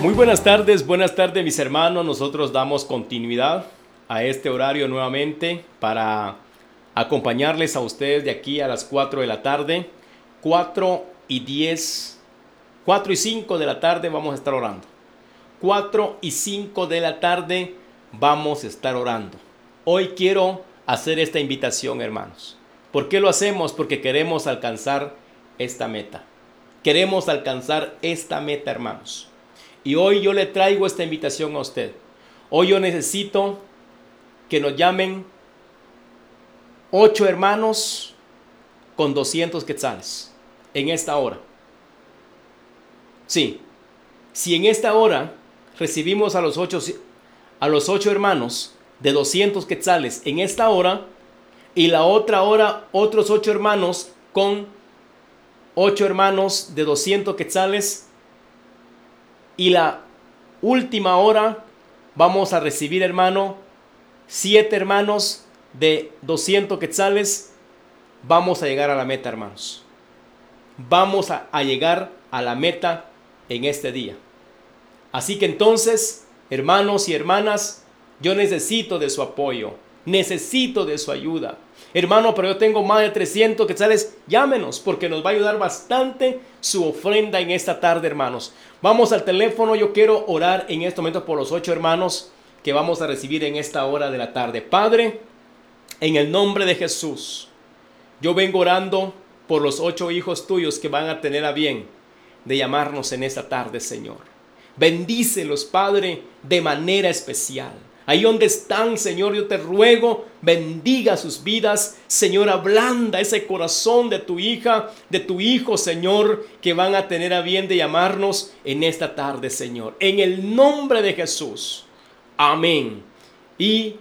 Muy buenas tardes mis hermanos. Nosotros damos continuidad a este horario nuevamente para acompañarles a ustedes de aquí a las 4 de la tarde. 4:10, 4:05 de la tarde vamos a estar orando. 4:05 de la tarde vamos a estar orando. Hoy quiero hacer esta invitación, hermanos. ¿Por qué lo hacemos? Porque queremos alcanzar esta meta. Queremos alcanzar esta meta, hermanos. Y hoy yo le traigo esta invitación a usted. Hoy yo necesito que nos llamen 8 hermanos con 200 quetzales en esta hora. Sí, si en esta hora recibimos a los 8 hermanos de 200 quetzales en esta hora, y la otra hora otros 8 hermanos con 8 hermanos de 200 quetzales, y la última hora vamos a recibir, hermano, 7 hermanos de 200 quetzales, vamos a llegar a la meta, hermanos. Vamos a llegar a la meta en este día. Así que entonces, hermanos y hermanas, yo necesito de su apoyo, necesito de su ayuda. Hermano, pero yo tengo más de 300 quetzales, llámenos, porque nos va a ayudar bastante su ofrenda en esta tarde, hermanos. Vamos al teléfono. Yo quiero orar en este momento por los 8 hermanos que vamos a recibir en esta hora de la tarde. Padre, en el nombre de Jesús, yo vengo orando por los 8 hijos tuyos que van a tener a bien de llamarnos en esta tarde, Señor. Bendícelos, Padre, de manera especial. Ahí donde están, Señor, yo te ruego, bendiga sus vidas. Señor, ablanda ese corazón de tu hija, de tu hijo, Señor, que van a tener a bien de llamarnos en esta tarde, Señor. En el nombre de Jesús. Amén y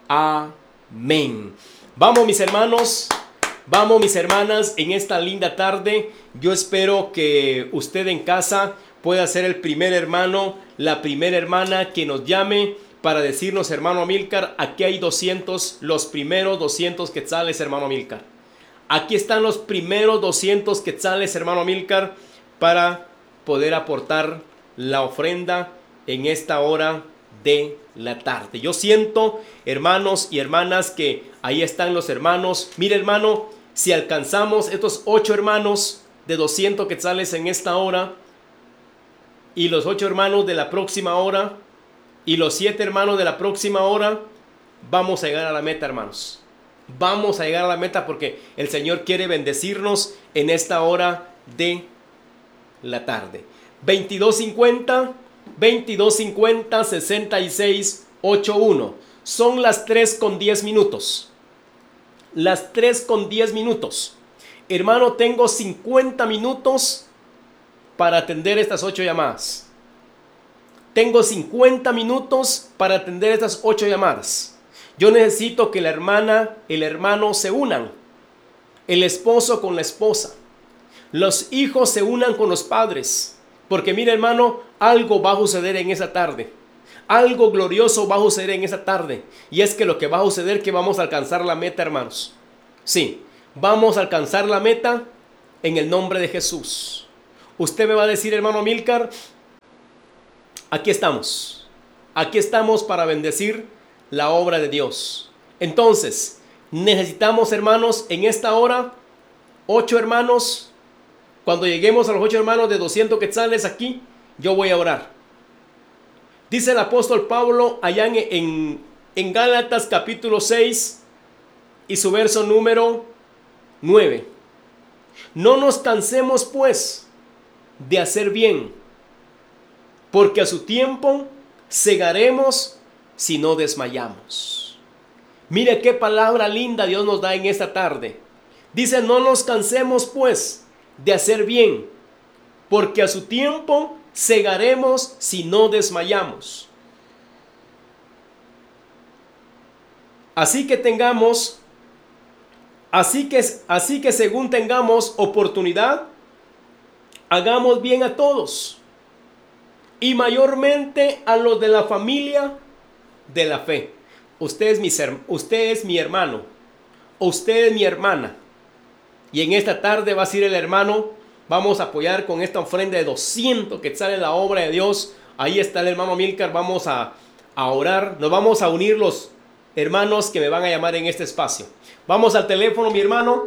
amén. Vamos, mis hermanos. Vamos, mis hermanas, en esta linda tarde. Yo espero que usted en casa pueda ser el primer hermano, la primera hermana que nos llame para decirnos: hermano Amílcar, aquí hay 200, los primeros 200 quetzales, hermano Amílcar. Aquí están los primeros 200 quetzales, hermano Amílcar, para poder aportar la ofrenda en esta hora de la tarde. Yo siento, hermanos y hermanas, que ahí están los hermanos. Mire, hermano, si alcanzamos estos 8 hermanos de 200 quetzales en esta hora, y los 8 hermanos de la próxima hora, y los 7 hermanos de la próxima hora, vamos a llegar a la meta, hermanos. Vamos a llegar a la meta porque el Señor quiere bendecirnos en esta hora de la tarde. 2250 6681. Son las 3:10 minutos. Las 3:10 minutos. Hermano, tengo 50 minutos para atender estas 8 llamadas. Tengo 50 minutos para atender estas 8 llamadas. Yo necesito que la hermana, el hermano se unan. El esposo con la esposa. Los hijos se unan con los padres. Porque mira, hermano, algo va a suceder en esa tarde. Algo glorioso va a suceder en esa tarde. Y es que lo que va a suceder es que vamos a alcanzar la meta, hermanos. Sí, vamos a alcanzar la meta en el nombre de Jesús. Usted me va a decir: hermano Amílcar, aquí estamos. Aquí estamos para bendecir la obra de Dios. Entonces, necesitamos, hermanos, en esta hora, 8 hermanos. Cuando lleguemos a los 8 hermanos de 200 quetzales aquí, yo voy a orar. Dice el apóstol Pablo allá en Gálatas capítulo 6 y su verso número 9. No nos cansemos, pues, de hacer bien, porque a su tiempo segaremos si no desmayamos. Mire qué palabra linda Dios nos da en esta tarde. Dice: no nos cansemos, pues, de hacer bien, porque a su tiempo segaremos si no desmayamos. Así que según tengamos oportunidad, hagamos bien a todos, y mayormente a los de la familia de la fe. Usted es mi hermano, usted es mi hermana. Y en esta tarde va a ser el hermano: vamos a apoyar con esta ofrenda de 200 quetzales la obra de Dios. Ahí está el hermano Amílcar. Vamos a orar. Nos vamos a unir los hermanos que me van a llamar en este espacio. Vamos al teléfono, mi hermano.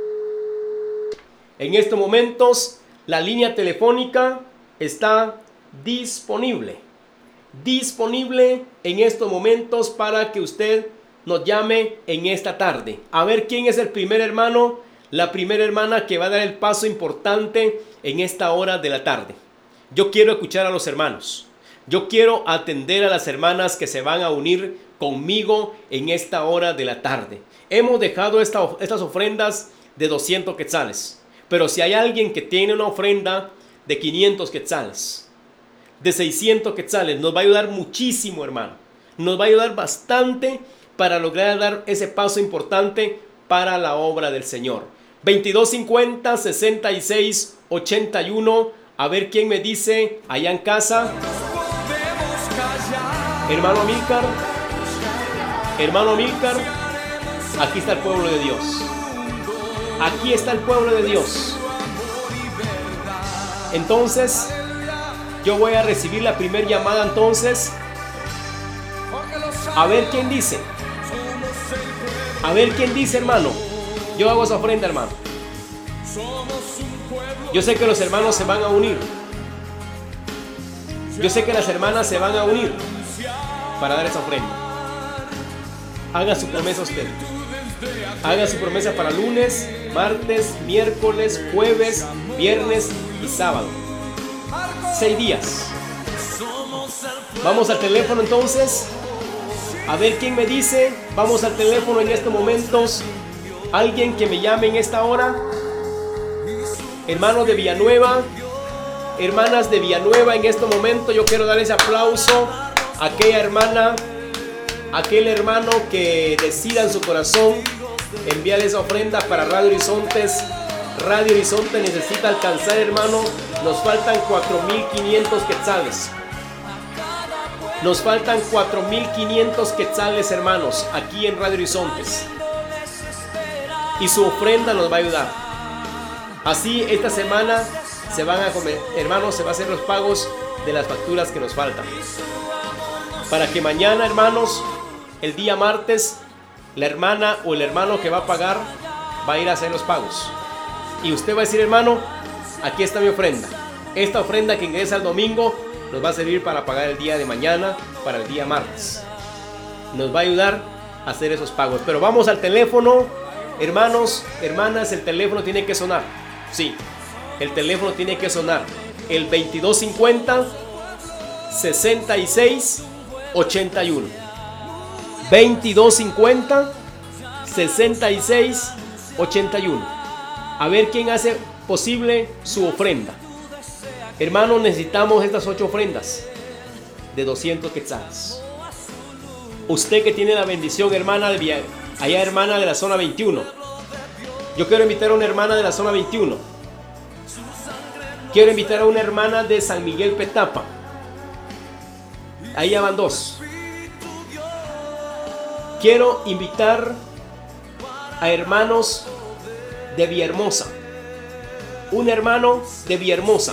En estos momentos la línea telefónica está disponible en estos momentos para que usted nos llame en esta tarde. A ver quién es el primer hermano, la primera hermana que va a dar el paso importante en esta hora de la tarde. Yo quiero escuchar a los hermanos. Yo quiero atender a las hermanas que se van a unir conmigo en esta hora de la tarde. Hemos dejado estas ofrendas de 200 quetzales. Pero si hay alguien que tiene una ofrenda de 500 quetzales, de 600 quetzales, nos va a ayudar muchísimo, hermano. Nos va a ayudar bastante para lograr dar ese paso importante para la obra del Señor. 2250 66 81. A ver quién me dice allá en casa. Hermano Amílcar. Hermano Amílcar. Aquí está el pueblo de Dios. Aquí está el pueblo de Dios. Entonces, yo voy a recibir la primera llamada entonces. A ver quién dice. A ver quién dice, hermano. Yo hago esa ofrenda, hermano. Yo sé que los hermanos se van a unir. Yo sé que las hermanas se van a unir para dar esa ofrenda. Haga su promesa usted. Haga su promesa para lunes, martes, miércoles, jueves, viernes y sábado. 6 días. Vamos al teléfono entonces. A ver quién me dice. Vamos al teléfono en estos momentos. Alguien que me llame en esta hora. Hermanos de Villanueva, hermanas de Villanueva, en este momento yo quiero dar ese aplauso a aquella hermana, a aquel hermano que decida en su corazón enviar esa ofrenda para Radio Horizontes. Radio Horizonte necesita alcanzar, hermano, nos faltan 4,500 quetzales. Nos faltan 4,500 quetzales, hermanos, aquí en Radio Horizontes. Y su ofrenda nos va a ayudar. Así esta semana se van a comer, hermanos, se van a hacer los pagos de las facturas que nos faltan. Para que mañana, hermanos, el día martes, la hermana o el hermano que va a pagar va a ir a hacer los pagos. Y usted va a decir, hermano, aquí está mi ofrenda. Esta ofrenda que ingresa el domingo nos va a servir para pagar el día de mañana, para el día martes. Nos va a ayudar a hacer esos pagos. Pero vamos al teléfono, hermanos, hermanas, el teléfono tiene que sonar. Sí, el teléfono tiene que sonar. El 2250 66 81. 2250 66 81. A ver quién hace posible su ofrenda. Hermanos, necesitamos estas 8 ofrendas de 200 quetzales. Usted que tiene la bendición, hermana de allá, hermana de la zona 21. Yo quiero invitar a una hermana de la zona 21. Quiero invitar a una hermana de San Miguel Petapa. Ahí ya van 2. Quiero invitar a hermanos de Villahermosa. Un hermano de Villahermosa.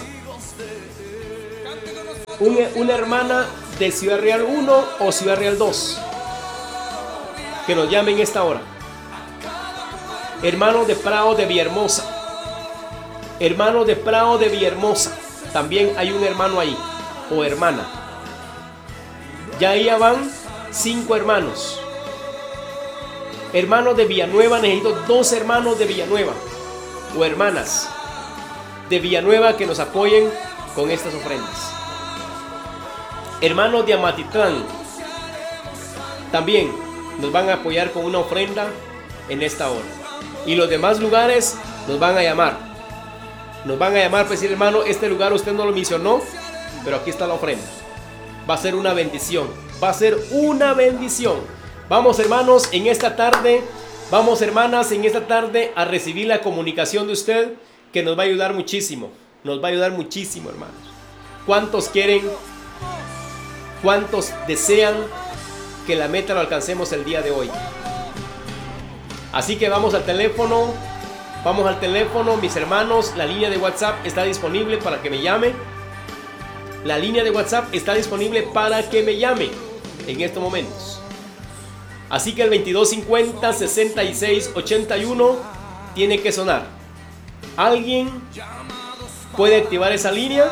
Una hermana de Ciudad Real 1 o Ciudad Real 2. Que nos llamen esta hora. Hermano de Prado de Villahermosa. Hermano de Prado de Villahermosa. También hay un hermano ahí. O hermana. Ya van 5 hermanos. Hermanos de Villanueva. Necesito 2 hermanos de Villanueva. O hermanas de Villanueva que nos apoyen con estas ofrendas. Hermanos de Amatitlán. También nos van a apoyar con una ofrenda en esta hora. Y los demás lugares nos van a llamar. Nos van a llamar para decir, hermano, este lugar usted no lo mencionó, pero aquí está la ofrenda. Va a ser una bendición. Va a ser una bendición. Vamos, hermanos, en esta tarde. Vamos, hermanas, en esta tarde a recibir la comunicación de usted, que nos va a ayudar muchísimo. Nos va a ayudar muchísimo, hermanos. ¿Cuántos quieren? ¿Cuántos desean que la meta lo alcancemos el día de hoy? Así que vamos al teléfono. Vamos al teléfono, mis hermanos. La línea de WhatsApp está disponible para que me llame. La línea de WhatsApp está disponible para que me llame en estos momentos. Así que el 2250-6681 tiene que sonar. ¿Alguien puede activar esa línea?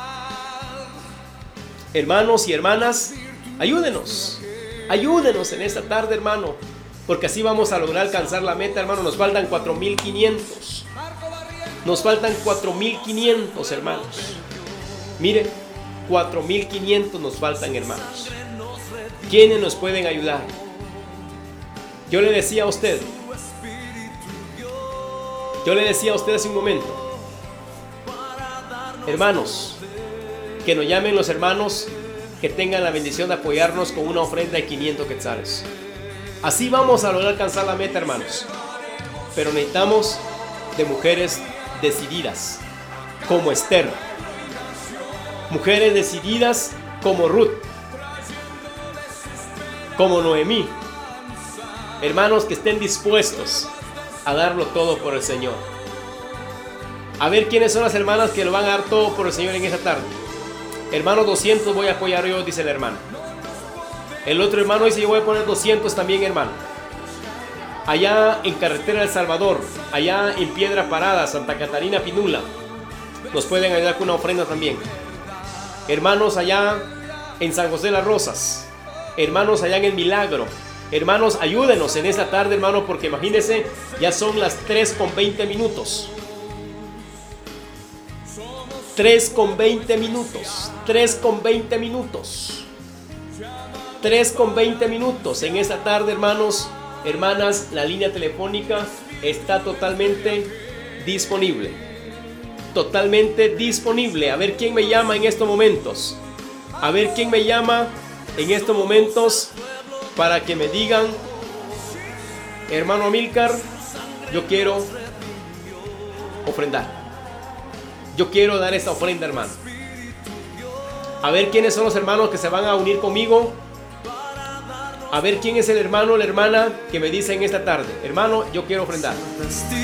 Hermanos y hermanas, ayúdenos. Ayúdenos en esta tarde, hermano. Porque así vamos a lograr alcanzar la meta, hermano. Nos faltan 4500. Nos faltan 4500, hermanos. Mire, 4500 nos faltan, hermanos. ¿Quiénes nos pueden ayudar? Yo le decía a usted hace un momento, hermanos, que nos llamen los hermanos que tengan la bendición de apoyarnos con una ofrenda de 500 quetzales. Así vamos a lograr alcanzar la meta, hermanos. Pero necesitamos de mujeres decididas, como Esther. Mujeres decididas como Ruth, como Noemí. Hermanos que estén dispuestos a darlo todo por el Señor. A ver quiénes son las hermanas que lo van a dar todo por el Señor en esta tarde. Hermano, 200 voy a apoyar yo, dice el hermano. El otro hermano dice, yo voy a poner 200 también, hermano. Allá en Carretera El Salvador, allá en Piedra Parada, Santa Catarina Pinula, nos pueden ayudar con una ofrenda también. Hermanos allá en San José de las Rosas, hermanos allá en El Milagro. Hermanos, ayúdenos en esta tarde, hermano, porque imagínense, ya son las 3:20 minutos. 3:20 minutos. 3:20 minutos. 3:20 minutos. En esta tarde, hermanos, hermanas, la línea telefónica está totalmente disponible. Totalmente disponible. A ver quién me llama en estos momentos. A ver quién me llama en estos momentos para que me digan, hermano Amílcar, yo quiero ofrendar. Yo quiero dar esta ofrenda, hermano. A ver quiénes son los hermanos que se van a unir conmigo. A ver quién es el hermano o la hermana que me dice en esta tarde, hermano, yo quiero ofrendar.